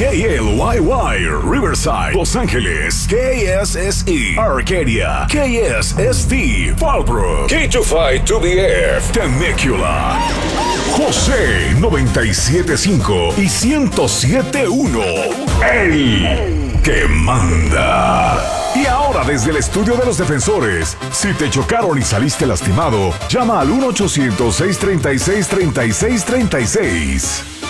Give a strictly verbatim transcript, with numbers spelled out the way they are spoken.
K L Y Y, Riverside, Los Ángeles, K S S E, Arcadia, K S S T, Fallbrook, K veinticinco two B F, Temecula, José noventa y siete punto cinco y ciento siete punto uno, el que manda. Y ahora desde el estudio de los defensores, si te chocaron y saliste lastimado, llama al uno ochocientos seiscientos treinta y seis treinta y seis treinta y seis.